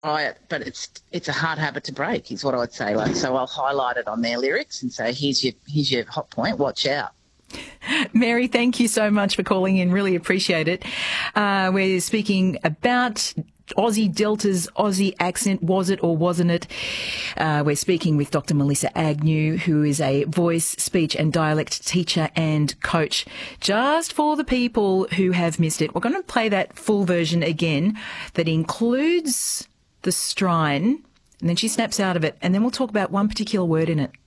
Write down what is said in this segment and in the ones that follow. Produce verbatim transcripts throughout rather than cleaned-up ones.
I, but it's it's a hard habit to break, is what I would say. Like, so I'll highlight it on their lyrics and say, here's your here's your hot point. Watch out. Mary, thank you so much for calling in. Really appreciate it. Uh, we're speaking about Aussie Delta's Aussie accent. Was it or wasn't it? Uh, we're speaking with Doctor Melissa Agnew, who is a voice, speech and dialect teacher and coach. Just for the people who have missed it, we're going to play that full version again that includes the strine, and then she snaps out of it, and then we'll talk about one particular word in it.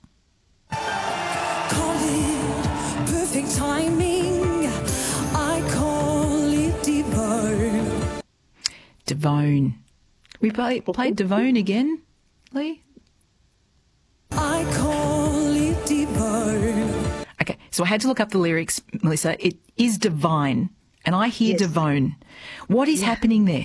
Call it perfect timing. I call it divine. Devone. We play, played Devone again, Lee? I call it divine. Okay, so I had to look up the lyrics, Melissa. It is divine, and I hear Yes. Devone. What is Yeah. happening there?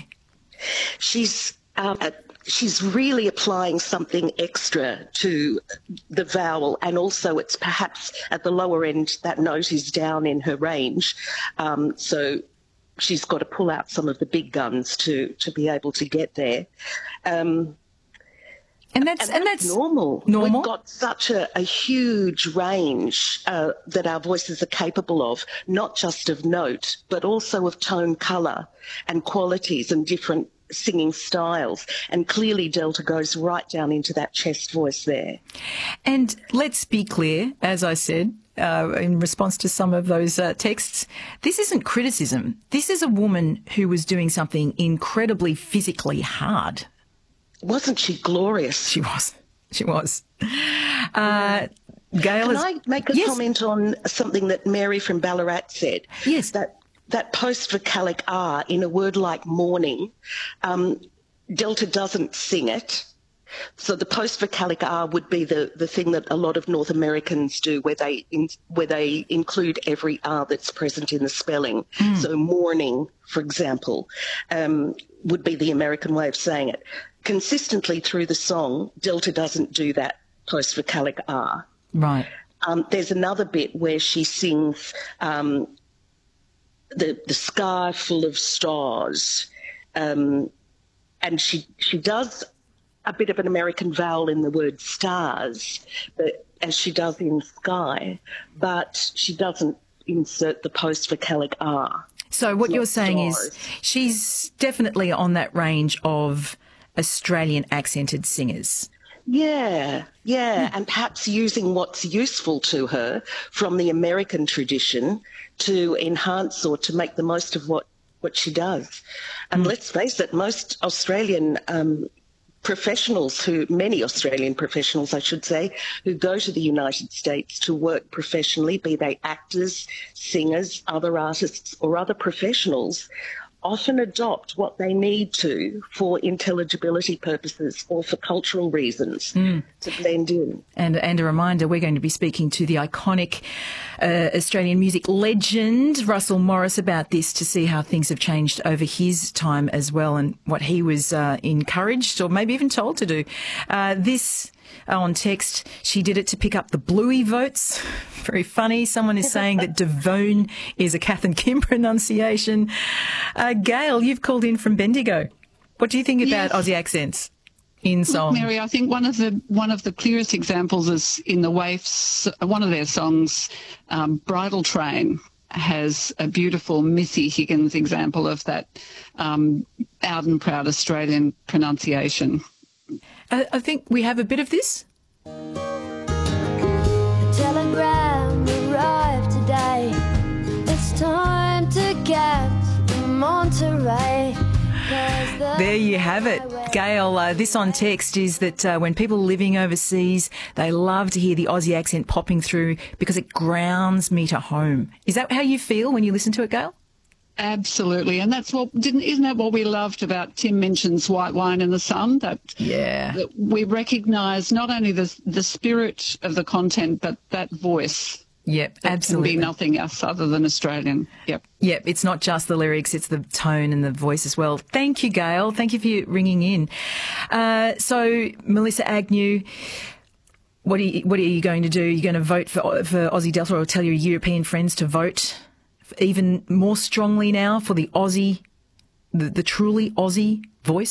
She's um, uh, she's really applying something extra to the vowel, and also it's perhaps at the lower end that note is down in her range, um, so she's got to pull out some of the big guns to to be able to get there. Um, And that's and, and that's, that's normal. normal. We've got such a, a huge range uh, that our voices are capable of, not just of note, but also of tone, colour and qualities and different singing styles. And clearly Delta goes right down into that chest voice there. And let's be clear, as I said, uh, in response to some of those uh, texts, this isn't criticism. This is a woman who was doing something incredibly physically hard. Wasn't she glorious? She was. She was. Uh, Gail Can is... I make a yes. comment on something that Mary from Ballarat said? Yes. That that post-vocalic R in a word like morning, um, Delta doesn't sing it. So the post-vocalic R would be the, the thing that a lot of North Americans do, where they in, where they include every R that's present in the spelling. Mm. So morning, for example, um, would be the American way of saying it. Consistently through the song, Delta doesn't do that post-vocalic R. Right. Um, there's another bit where she sings um, the the sky full of stars, um, and she she does a bit of an American vowel in the word stars, but as she does in sky, but she doesn't insert the post-vocalic R. So what It's you're not saying stars. is she's definitely on that range of Australian accented singers. Yeah, yeah, and perhaps using what's useful to her from the American tradition to enhance or to make the most of what, what she does. And let's face it, most Australian um, professionals who, many Australian professionals, I should say, who go to the United States to work professionally, be they actors, singers, other artists or other professionals, often adopt what they need to for intelligibility purposes or for cultural reasons mm. to blend in. And, and a reminder, we're going to be speaking to the iconic uh, Australian music legend, Russell Morris, about this to see how things have changed over his time as well and what he was uh, encouraged or maybe even told to do. Uh, this on text, she did it to pick up the Bluey votes. Very funny. Someone is saying that Devone is a Kath and Kim pronunciation. Uh, Gail, you've called in from Bendigo. What do you think about Yes. Aussie accents in song? Look, Mary, I think one of the one of the clearest examples is in the Waifs. One of their songs, um, "Bridal Train," has a beautiful Missy Higgins example of that um, out and proud Australian pronunciation. Uh, I think we have a bit of this. A telegram arrived today. It's time to get to Monterey. 'Cause the There you have it. Gail, uh, this on text is that uh, when people are living overseas, they love to hear the Aussie accent popping through because it grounds me to home. Is that how you feel when you listen to it, Gail? Absolutely, and that's what didn't isn't that what we loved about Tim Minchin's White Wine in the Sun? That Yeah. that we recognise not only the the spirit of the content, but that voice. Yep, That absolutely. can be nothing else other than Australian. Yep. Yep, it's not just the lyrics, it's the tone and the voice as well. Thank you, Gail. Thank you for you ringing in. Uh, so, Melissa Agnew, what are you, what are you going to do? You're going to vote for, for Aussie Delta, or tell your European friends to vote even more strongly now for the Aussie, the, the truly Aussie voice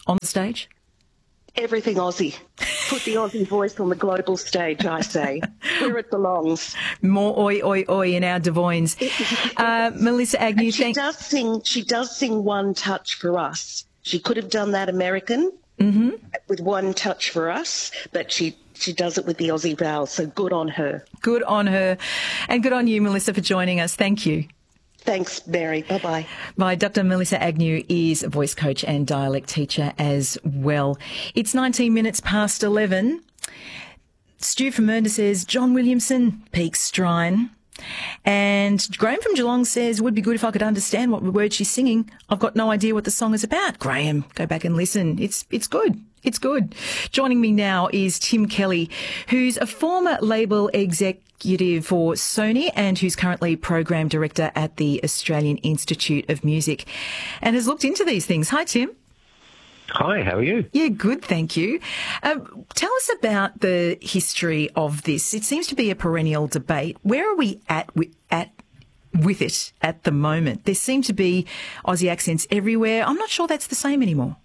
on the stage? Everything Aussie. Put the Aussie voice on the global stage, I say, where it belongs. More oi, oi, oi in our Devoynes. Uh, Melissa Agnew, and she thank- does sing. She does sing One Touch for Us. She could have done that American mm-hmm. with One Touch for Us, but she she does it with the Aussie vowels. So good on her. Good on her, and good on you, Melissa, for joining us. Thank you. Thanks, Mary. Bye-bye. My Doctor Melissa Agnew is a voice coach and dialect teacher as well. It's nineteen minutes past eleven. Stu from Mernda says, John Williamson, Peak Strine. And Graham from Geelong says, would be good if I could understand what word she's singing. I've got no idea what the song is about. Graham, go back and listen. It's it's good. It's good. Joining me now is Tim Kelly, who's a former label executive for Sony and who's currently program director at the Australian Institute of Music and has looked into these things. Hi, Tim. Hi, how are you? Yeah, good, thank you. Um, tell us about the history of this. It seems to be a perennial debate. Where are we at with, at with it at the moment? There seem to be Aussie accents everywhere. I'm not sure that's the same anymore.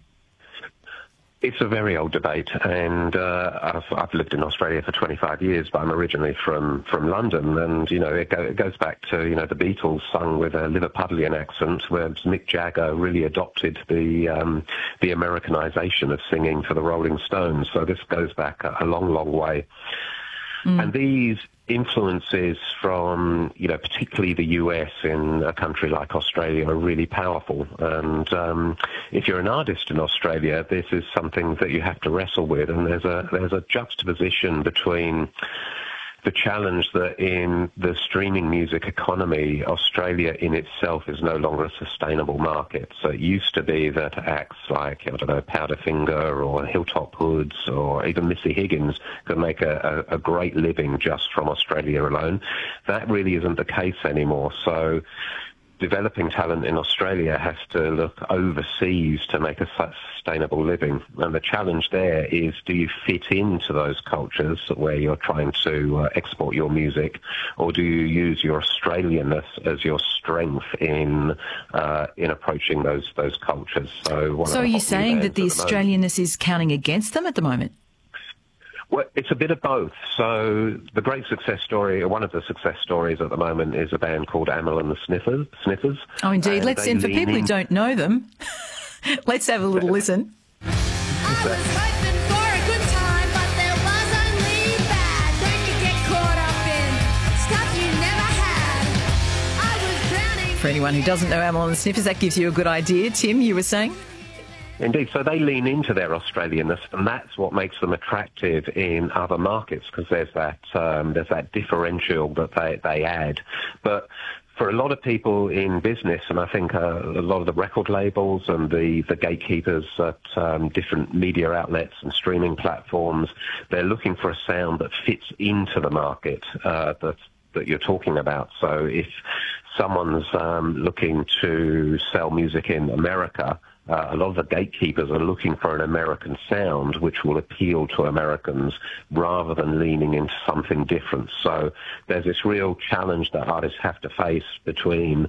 It's a very old debate, and uh, I've, I've lived in Australia for twenty-five years, but I'm originally from, from London, and, you know, it, go, it goes back to, you know, the Beatles sung with a Liverpudlian accent, where Mick Jagger really adopted the um, the Americanisation of singing for the Rolling Stones, so this goes back a, a long, long way. Mm. And these influences from, you know, particularly the U S in a country like Australia are really powerful. And um, if you're an artist in Australia, this is something that you have to wrestle with. And there's a there's a juxtaposition between the challenge that in the streaming music economy, Australia in itself is no longer a sustainable market. So it used to be that acts like, I don't know, Powderfinger or Hilltop Hoods or even Missy Higgins could make a, a, a great living just from Australia alone. That really isn't the case anymore. So developing talent in Australia has to look overseas to make a sustainable living. And the challenge there is, do you fit into those cultures where you're trying to uh, export your music, or do you use your Australianness as your strength in uh, in approaching those those cultures? So, one so are you saying that the Australianness is counting against them at the moment? Well, it's a bit of both. So the great success story, or one of the success stories at the moment, is a band called Amyl and the Sniffers. Sniffers. Oh, indeed. And Let's, and for people in... who don't know them, let's have a little listen. I was hoping for a good time, but there was only bad. Don't you get caught up in stuff you never had. I was drowning. For anyone who doesn't know Amyl and the Sniffers, that gives you a good idea. Tim, you were saying? Indeed. So they lean into their Australianness, and that's what makes them attractive in other markets, because there's that um, there's that differential that they, they add. But for a lot of people in business, and I think uh, a lot of the record labels and the, the gatekeepers at um, different media outlets and streaming platforms, they're looking for a sound that fits into the market uh, that that you're talking about. So if someone's um, looking to sell music in America, Uh, a lot of the gatekeepers are looking for an American sound which will appeal to Americans rather than leaning into something different. So there's this real challenge that artists have to face between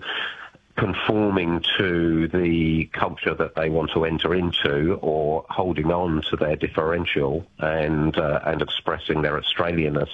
conforming to the culture that they want to enter into, or holding on to their differential and uh, and expressing their Australianness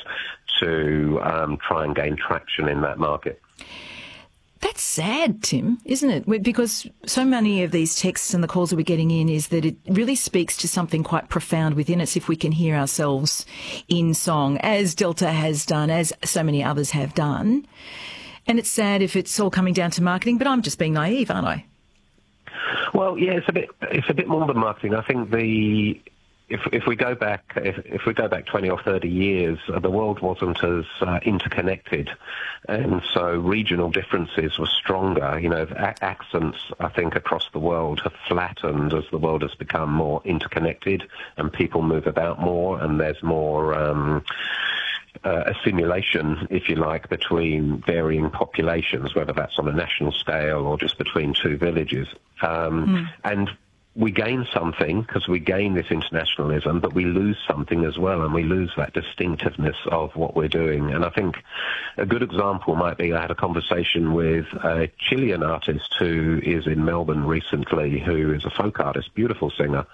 to um, try and gain traction in that market. That's sad, Tim, isn't it? Because so many of these texts and the calls that we're getting in is that it really speaks to something quite profound within us if we can hear ourselves in song, as Delta has done, as so many others have done. And it's sad if it's all coming down to marketing, but I'm just being naive, aren't I? Well, yeah, it's a bit it's a bit more than marketing. I think the If, if we go back, if, if we go back twenty or thirty years, uh, the world wasn't as uh, interconnected, and so regional differences were stronger. You know, a- accents, I think, across the world have flattened as the world has become more interconnected, and people move about more, and there's more um, uh, assimilation, if you like, between varying populations, whether that's on a national scale or just between two villages, um, mm. and. we gain something because we gain this internationalism, but we lose something as well, and we lose that distinctiveness of what we're doing. And I think a good example might be I had a conversation with a Chilean artist who is in Melbourne recently, who is a folk artist, beautiful singer,